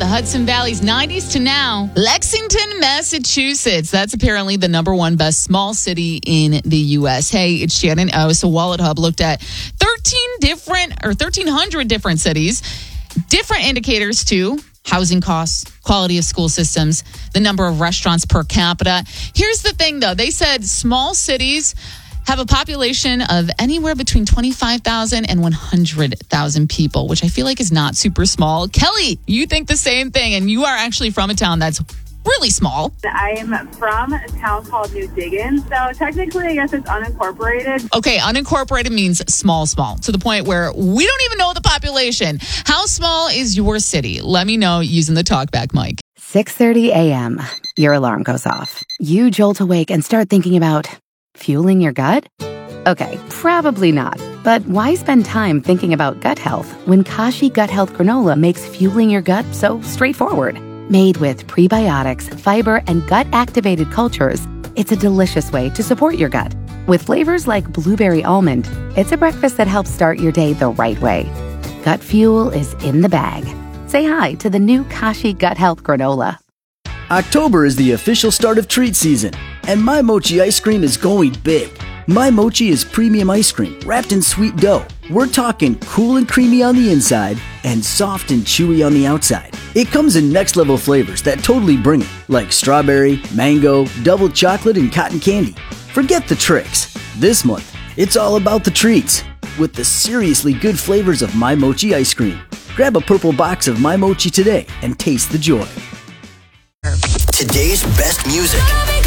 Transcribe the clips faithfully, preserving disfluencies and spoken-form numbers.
Hudson Valley's nineties to now. Lexington, Massachusetts. That's apparently the number one best small city in the U S. Hey, it's Shannon O. So Wallet Hub looked at thirteen different or thirteen hundred different cities, different indicators too. Housing costs, quality of school systems, the number of restaurants per capita. Here's the thing, though. They said small cities have a population of anywhere between twenty-five thousand and one hundred thousand people, which I feel like is not super small. Kelly, you think the same thing, and you are actually from a town that's really small. I'm from a town called New Diggins, so technically I guess it's unincorporated. Okay, unincorporated means small, small, to the point where we don't even know the population. How small is your city? Let me know using the talkback mic. six thirty a.m. Your alarm goes off. You jolt awake and start thinking about fueling your gut? Okay, probably not. But why spend time thinking about gut health when Kashi Gut Health Granola makes fueling your gut so straightforward? Made with prebiotics, fiber, and gut-activated cultures, it's a delicious way to support your gut. With flavors like blueberry almond, it's a breakfast that helps start your day the right way. Gut fuel is in the bag. Say hi to the new Kashi Gut Health Granola. October is the official start of treat season, and My Mochi ice cream is going big. My Mochi is premium ice cream wrapped in sweet dough. We're talking cool and creamy on the inside and soft and chewy on the outside. It comes in next level flavors that totally bring it, like strawberry, mango, double chocolate, and cotton candy. Forget the tricks. This month, it's all about the treats with the seriously good flavors of My Mochi ice cream. Grab a purple box of My Mochi today and taste the joy. Today's best music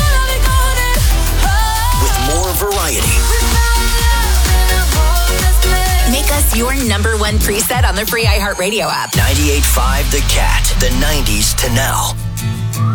with more variety. Make us your number one preset on the free iHeartRadio app. ninety-eight point five The Cat, the nineties to now.